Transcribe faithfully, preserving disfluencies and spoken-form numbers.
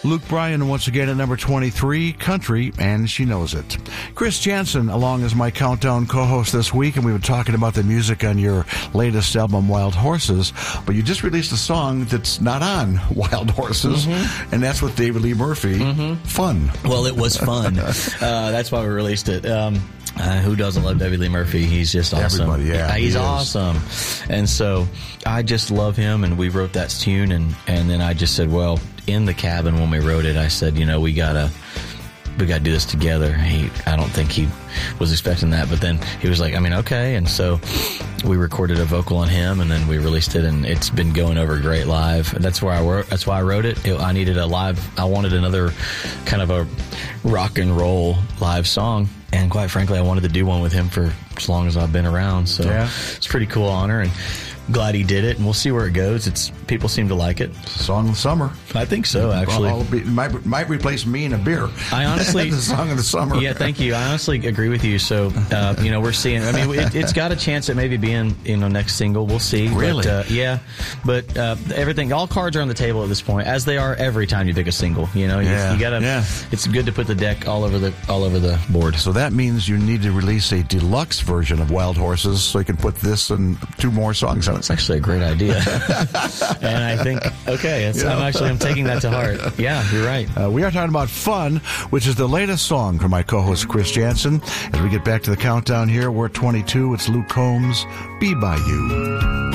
Luke Bryan once again at number twenty-three, Country, and She Knows It. Chris Jansen along as my Countdown co-host this week, and we've been talking about the music on your latest album, Wild Horses, but you just released a song that's not on Wild Horses, mm-hmm. and that's with David Lee Murphy. Mm-hmm. Fun. Well, it was fun. uh, that's why we released it. Um, Uh, who doesn't love David Lee Murphy? He's just awesome. Everybody, yeah. yeah he's he awesome. And so I just love him, and we wrote that tune, and, and then I just said, well, in the cabin when we wrote it, I said, you know, we gotta we gotta do this together. He, I don't think he was expecting that, but then he was like, I mean, okay. And so we recorded a vocal on him, and then we released it, and it's been going over great live. That's where I wrote. That's why I wrote it. it. I needed a live. I wanted another kind of a rock and roll live song. And quite frankly, I wanted to do one with him for as long as I've been around. So yeah. It's a pretty cool honor, and glad he did it. And we'll see where it goes. It's people seem to like it. Song of the summer. I think so, actually. Well, be, might, might replace me and a beer. I honestly... the song of the summer. Yeah, thank you. I honestly agree with you. So, uh, you know, we're seeing... I mean, it, it's got a chance at maybe being, you know, next single. We'll see. Really? But, uh, yeah. But uh, everything... All cards are on the table at this point, as they are every time you pick a single. You know, yeah. you, you gotta... Yeah. It's good to put the deck all over the all over the board. So that means you need to release a deluxe version of Wild Horses so you can put this and two more songs on it. It's actually a great idea. And I think, okay, it's, Yeah. I'm actually I'm taking that to heart. Yeah, you're right. Uh, we are talking about Fun, which is the latest song from my co-host Chris Jansen. As we get back to the countdown here, we're at twenty-two. It's Luke Combs, Be By You.